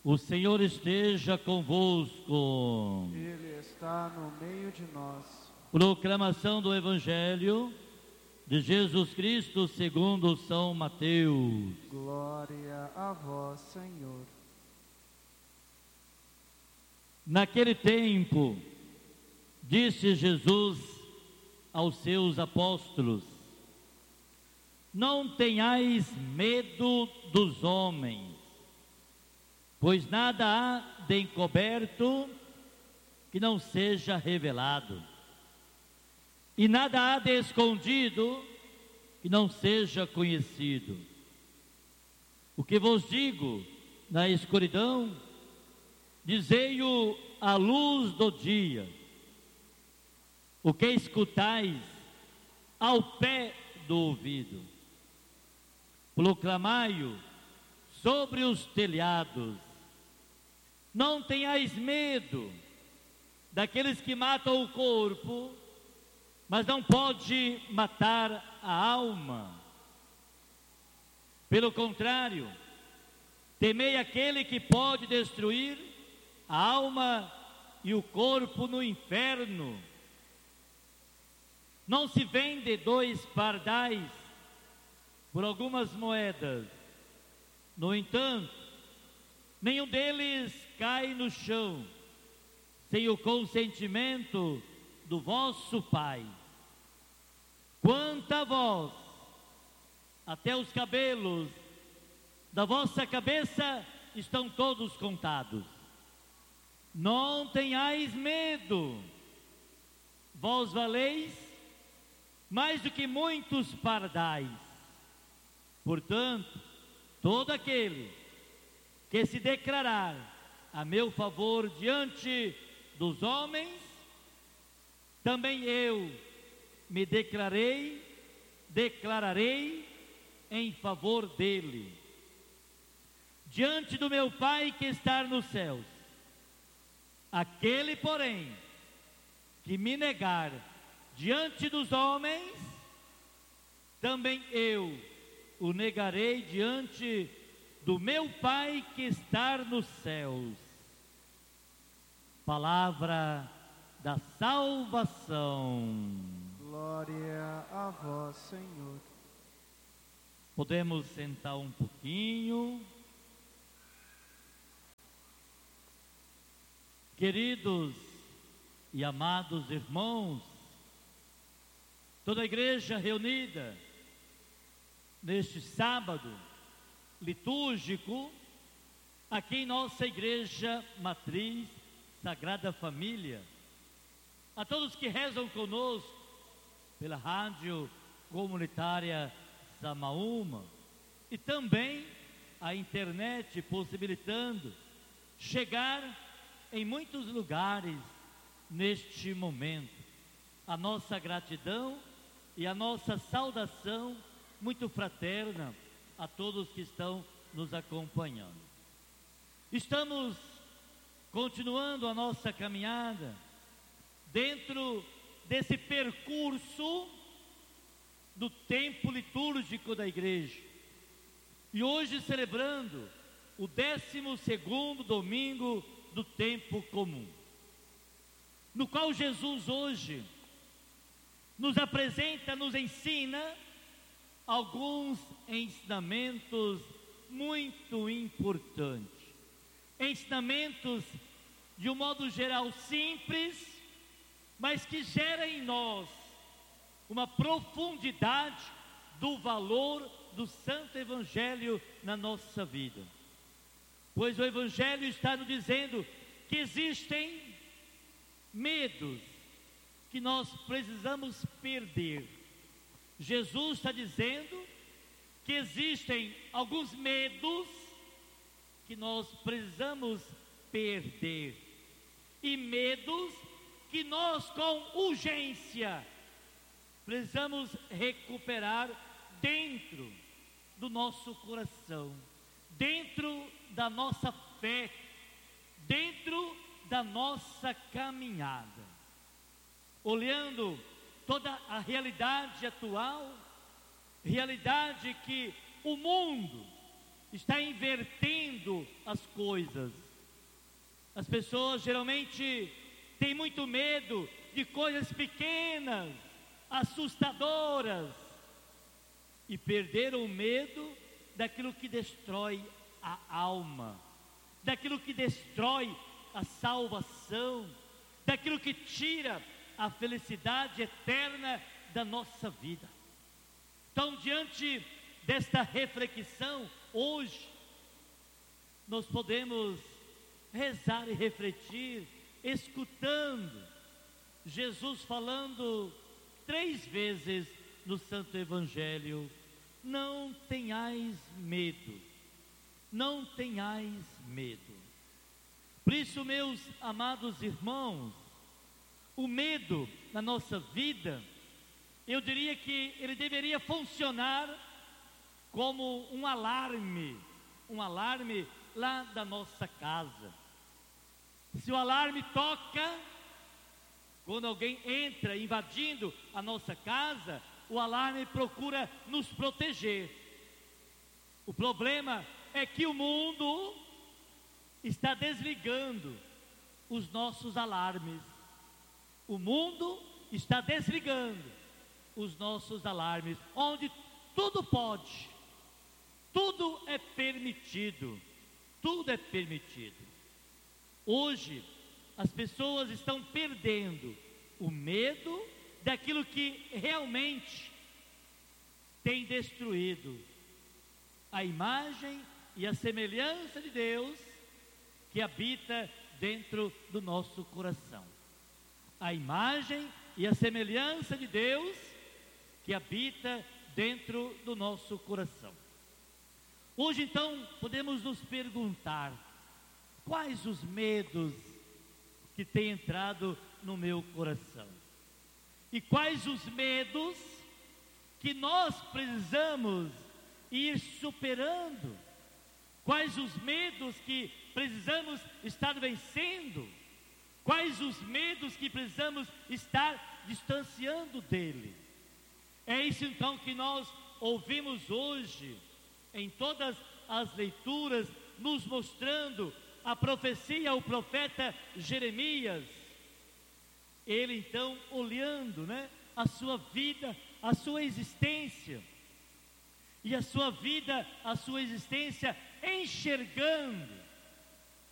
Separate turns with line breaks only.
O Senhor esteja convosco.
Ele está no meio de nós.
Proclamação do Evangelho de Jesus Cristo segundo São Mateus.
Glória a vós, Senhor.
Naquele tempo, disse Jesus aos seus apóstolos: não tenhais medo dos homens, pois nada há de encoberto que não seja revelado, e nada há de escondido que não seja conhecido. O que vos digo na escuridão, dizei-o à luz do dia. O que escutais ao pé do ouvido, proclamai-o sobre os telhados. Não tenhais medo daqueles que matam o corpo, mas não pode matar a alma. Pelo contrário, temei aquele que pode destruir a alma e o corpo no inferno. Não se vende 2 pardais por algumas moedas. No entanto, nenhum deles cai no chão sem o consentimento do vosso Pai. Quanto a vós, até os cabelos da vossa cabeça estão todos contados. Não tenhais medo, vós valeis mais do que muitos pardais. Portanto, todo aquele que se declarar a meu favor diante dos homens, também eu me declararei em favor dele, diante do meu Pai que está nos céus. Aquele, porém, que me negar diante dos homens, também eu o negarei diante do meu Pai que está nos céus. Palavra da salvação.
Glória a vós, Senhor.
Podemos sentar um pouquinho. Queridos e amados irmãos, toda a igreja reunida neste sábado litúrgico, aqui em nossa igreja matriz, Sagrada Família, a todos que rezam conosco pela rádio comunitária Samaúma e também a internet possibilitando chegar em muitos lugares neste momento. A nossa gratidão e a nossa saudação muito fraterna a todos que estão nos acompanhando. Estamos continuando a nossa caminhada dentro desse percurso do tempo litúrgico da igreja. E hoje celebrando o 12º domingo do tempo comum, no qual Jesus hoje nos apresenta, nos ensina alguns ensinamentos muito importantes. Ensinamentos de um modo geral simples, mas que gera em nós uma profundidade do valor do Santo Evangelho na nossa vida. Pois o Evangelho está nos dizendo que existem medos que nós precisamos perder. Jesus está dizendo que existem alguns medos que nós precisamos perder, e medos que nós com urgência precisamos recuperar dentro do nosso coração, dentro da nossa fé, dentro da nossa caminhada. Olhando toda a realidade atual, realidade que o mundo está invertendo a as coisas. As pessoas geralmente têm muito medo de coisas pequenas, assustadoras, e perderam o medo daquilo que destrói a alma, daquilo que destrói a salvação, daquilo que tira a felicidade eterna da nossa vida. Então, diante desta reflexão, hoje, nós podemos rezar e refletir, escutando Jesus falando 3 vezes no Santo Evangelho: não tenhais medo, não tenhais medo. Por isso, meus amados irmãos, o medo na nossa vida, eu diria que ele deveria funcionar como um alarme lá da nossa casa. Se o alarme toca, quando alguém entra invadindo a nossa casa, o alarme procura nos proteger. O problema é que o mundo está desligando os nossos alarmes. O mundo está desligando os nossos alarmes, onde tudo pode, tudo é permitido, tudo é permitido. Hoje, as pessoas estão perdendo o medo daquilo que realmente tem destruído a imagem e a semelhança de Deus que habita dentro do nosso coração. A imagem e a semelhança de Deus que habita dentro do nosso coração. Hoje, então, podemos nos perguntar: quais os medos que têm entrado no meu coração? E quais os medos que nós precisamos ir superando? Quais os medos que precisamos estar vencendo? Quais os medos que precisamos estar distanciando dele? É isso então que nós ouvimos hoje, em todas as leituras, nos mostrando a profecia, o profeta Jeremias. Ele então olhando, a sua vida, a sua existência, e a sua vida, a sua existência enxergando